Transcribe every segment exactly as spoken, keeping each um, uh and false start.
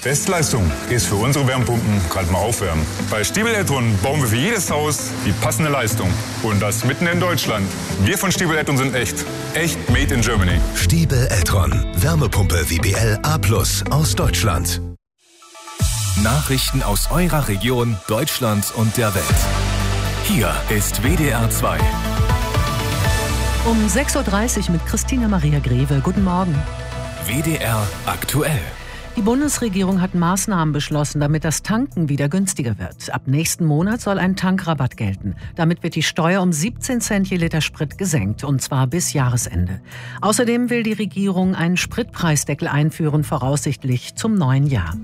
Bestleistung ist für unsere Wärmepumpen gerade mal aufwärmen. Bei Stiebel Eltron bauen wir für jedes Haus die passende Leistung. Und das mitten in Deutschland. Wir von Stiebel Eltron sind echt. Echt made in Germany. Stiebel Eltron. Wärmepumpe W B L A plus aus Deutschland. Nachrichten aus eurer Region, Deutschland und der Welt. Hier ist W D R zwei. Um sechs Uhr dreißig mit Christina Maria Greve. Guten Morgen. W D R aktuell. Die Bundesregierung hat Maßnahmen beschlossen, damit das Tanken wieder günstiger wird. Ab nächsten Monat soll ein Tankrabatt gelten. Damit wird die Steuer um siebzehn Cent je Liter Sprit gesenkt, und zwar bis Jahresende. Außerdem will die Regierung einen Spritpreisdeckel einführen, voraussichtlich zum neuen Jahr.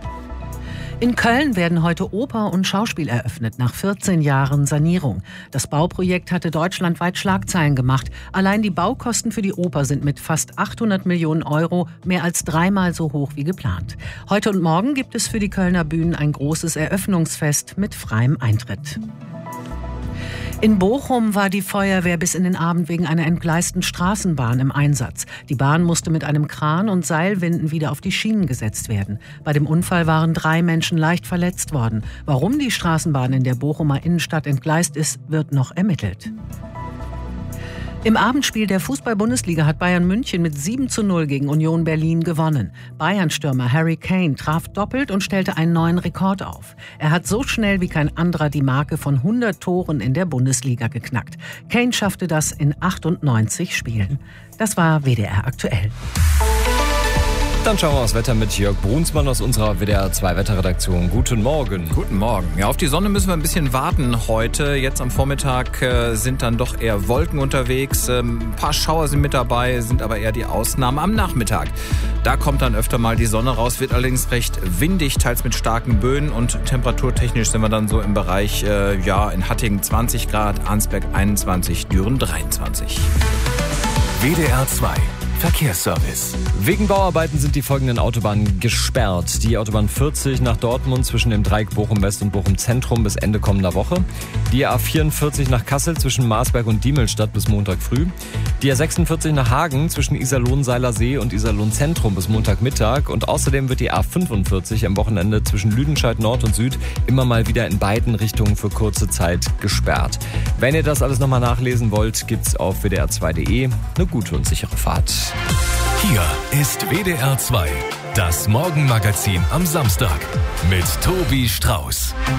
In Köln werden heute Oper und Schauspiel eröffnet, nach vierzehn Jahren Sanierung. Das Bauprojekt hatte deutschlandweit Schlagzeilen gemacht. Allein die Baukosten für die Oper sind mit fast achthundert Millionen Euro mehr als dreimal so hoch wie geplant. Heute und morgen gibt es für die Kölner Bühnen ein großes Eröffnungsfest mit freiem Eintritt. In Bochum war die Feuerwehr bis in den Abend wegen einer entgleisten Straßenbahn im Einsatz. Die Bahn musste mit einem Kran und Seilwinden wieder auf die Schienen gesetzt werden. Bei dem Unfall waren drei Menschen leicht verletzt worden. Warum die Straßenbahn in der Bochumer Innenstadt entgleist ist, wird noch ermittelt. Im Abendspiel der Fußball-Bundesliga hat Bayern München mit sieben zu null gegen Union Berlin gewonnen. Bayern-Stürmer Harry Kane traf doppelt und stellte einen neuen Rekord auf. Er hat so schnell wie kein anderer die Marke von hundert Toren in der Bundesliga geknackt. Kane schaffte das in achtundneunzig Spielen. Das war W D R aktuell. Dann schauen wir aufs Wetter mit Jörg Brunsmann aus unserer W D R zwei Wetterredaktion. Guten Morgen. Guten Morgen. Ja, auf die Sonne müssen wir ein bisschen warten heute. Jetzt am Vormittag äh, sind dann doch eher Wolken unterwegs. Ähm, ein paar Schauer sind mit dabei, sind aber eher die Ausnahme am Nachmittag. Da kommt dann öfter mal die Sonne raus, wird allerdings recht windig, teils mit starken Böen, und temperaturtechnisch sind wir dann so im Bereich, äh, ja, in Hattingen zwanzig Grad, Arnsberg einundzwanzig, Düren dreiundzwanzig. W D R zwei Verkehrsservice. Wegen Bauarbeiten sind die folgenden Autobahnen gesperrt. Die Autobahn vierzig nach Dortmund zwischen dem Dreieck Bochum-West und Bochum-Zentrum bis Ende kommender Woche. Die A vierundvierzig nach Kassel zwischen Marsberg und Diemelstadt bis Montag früh. Die A sechsundvierzig nach Hagen zwischen Iserlohn-Seilersee und Iserlohn-Zentrum bis Montagmittag. Und außerdem wird die A fünfundvierzig am Wochenende zwischen Lüdenscheid Nord und Süd immer mal wieder in beiden Richtungen für kurze Zeit gesperrt. Wenn ihr das alles nochmal nachlesen wollt, gibt's auf w d r zwei punkt de eine gute und sichere Fahrt. Hier ist W D R zwei, das Morgenmagazin am Samstag mit Tobi Strauß.